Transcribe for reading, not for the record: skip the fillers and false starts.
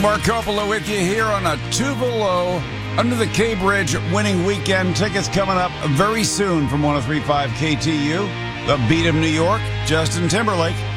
Mark Coppola with you here on a Tupelo under the K Bridge winning weekend. Tickets coming up very soon from 103.5 KTU. The Beat of New York, Justin Timberlake.